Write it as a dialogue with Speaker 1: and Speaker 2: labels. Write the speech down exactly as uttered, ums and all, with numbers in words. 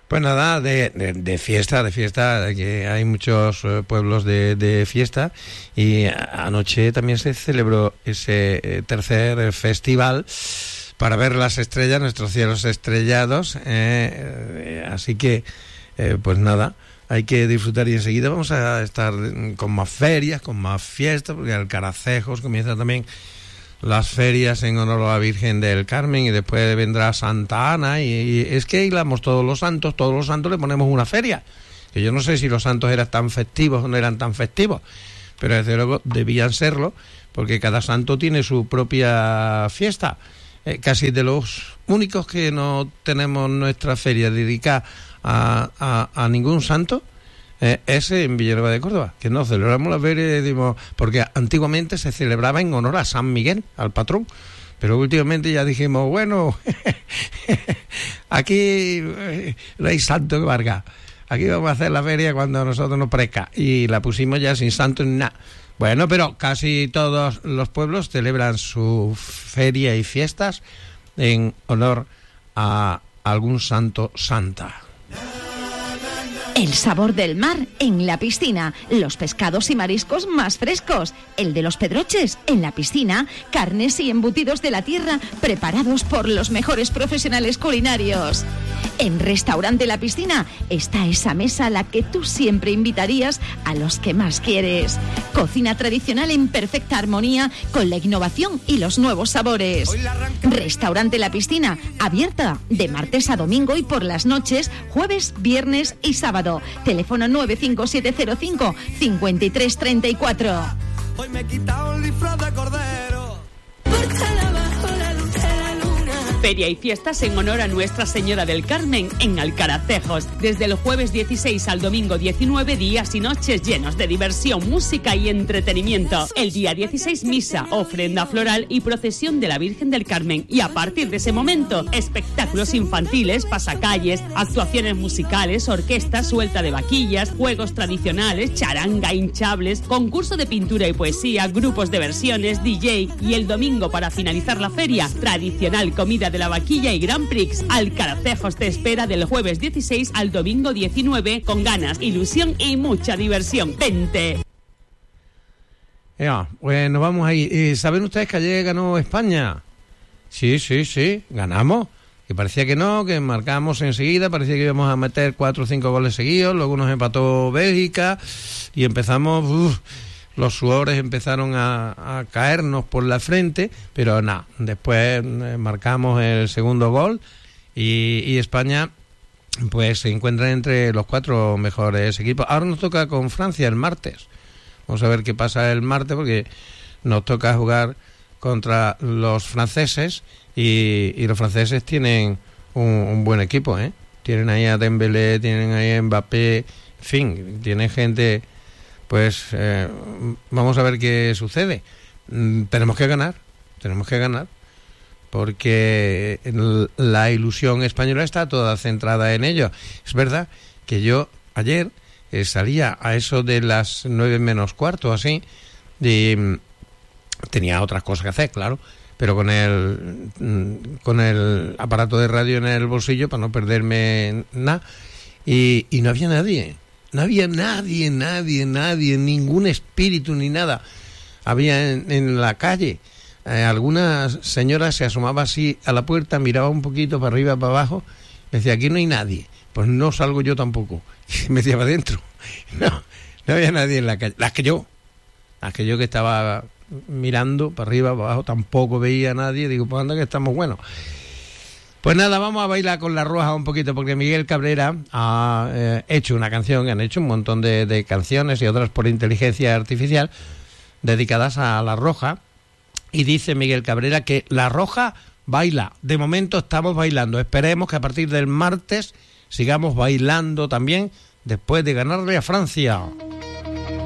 Speaker 1: Pues nada, de, de, de fiesta, de fiesta, que hay muchos eh, pueblos de, de fiesta, y anoche también se celebró ese eh, tercer festival para ver las estrellas, nuestros cielos estrellados, eh, eh, así que, eh, pues nada, hay que disfrutar, y enseguida vamos a estar con más ferias, con más fiestas, porque Alcaracejos comienza también las ferias en honor a la Virgen del Carmen, y después vendrá Santa Ana, y, y es que hilamos todos los santos, todos los santos le ponemos una feria, que yo no sé si los santos eran tan festivos o no eran tan festivos, pero desde luego debían serlo, porque cada santo tiene su propia fiesta. Eh, casi de los únicos que no tenemos nuestra feria dedicada a, a, a ningún santo, Eh, ese en Villanueva de Córdoba, que no celebramos la feria, digo, porque antiguamente se celebraba en honor a San Miguel, al patrón, pero últimamente ya dijimos, bueno, aquí eh, no hay santo que valga, aquí vamos a hacer la feria cuando a nosotros nos parezca, y la pusimos ya sin santo ni nada. Bueno, pero casi todos los pueblos celebran su feria y fiestas en honor a algún santo, santa.
Speaker 2: El sabor del mar en la piscina, los pescados y mariscos más frescos, el de los pedroches en la piscina, carnes y embutidos de la tierra preparados por los mejores profesionales culinarios. En Restaurante La Piscina está esa mesa a la que tú siempre invitarías a los que más quieres. Cocina tradicional en perfecta armonía con la innovación y los nuevos sabores. Restaurante La Piscina, abierta de martes a domingo y por las noches, jueves, viernes y sábado. Teléfono nueve cinco siete cero cinco cinco tres tres cuatro.
Speaker 3: Hoy me he quitado el disfraz de cordero.
Speaker 4: Feria y fiestas en honor a Nuestra Señora del Carmen en Alcaracejos. Desde el jueves dieciséis al domingo diecinueve, días y noches llenos de diversión, música y entretenimiento. El día dieciséis, misa, ofrenda floral y procesión de la Virgen del Carmen. Y a partir de ese momento, espectáculos infantiles, pasacalles, actuaciones musicales, orquesta, suelta de vaquillas, juegos tradicionales, charanga, hinchables, concurso de pintura y poesía, grupos de versiones, D J. Y el domingo, para finalizar la feria, tradicional comida de la vaquilla y Grand Prix. Alcaracejos te espera del jueves dieciséis al domingo diecinueve con ganas, ilusión y mucha diversión. ¡Vente!
Speaker 1: Ya, pues nos vamos ahí. Eh, ¿Saben ustedes que ayer ganó España? Sí, sí, sí, ganamos. Que parecía que no, que marcamos enseguida, parecía que íbamos a meter cuatro o cinco goles seguidos, luego nos empató Bélgica y empezamos... Uf, los sudores empezaron a, a caernos por la frente, pero nada, después eh, marcamos el segundo gol y, y España pues se encuentra entre los cuatro mejores equipos. Ahora nos toca con Francia el martes. Vamos a ver qué pasa el martes, porque nos toca jugar contra los franceses y, y los franceses tienen un, un buen equipo, ¿eh? Tienen ahí a Dembélé, tienen ahí a Mbappé, en fin, tienen gente... Pues eh, vamos a ver qué sucede. Mm, tenemos que ganar, tenemos que ganar, porque la ilusión española está toda centrada en ello. Es verdad que yo ayer eh, salía a eso de las nueve menos cuarto, así, y mm, tenía otras cosas que hacer, claro, pero con el, mm, con el aparato de radio en el bolsillo para no perderme nada, y, y no había nadie. No había nadie, nadie, nadie, ningún espíritu ni nada. Había en, en la calle. Eh, alguna señora se asomaba así a la puerta, miraba un poquito para arriba, para abajo, me decía, aquí no hay nadie. Pues no salgo yo tampoco. Y me decía, para adentro. No, no había nadie en la calle. Las que yo, las que yo que estaba mirando para arriba, para abajo, tampoco veía a nadie. Digo, pues anda que estamos buenos. Pues nada, vamos a bailar con La Roja un poquito, porque Miguel Cabrera ha eh, hecho una canción, han hecho un montón de, de canciones y otras por inteligencia artificial dedicadas a La Roja, y dice Miguel Cabrera que La Roja baila. De momento estamos bailando, esperemos que a partir del martes sigamos bailando también después de ganarle a Francia.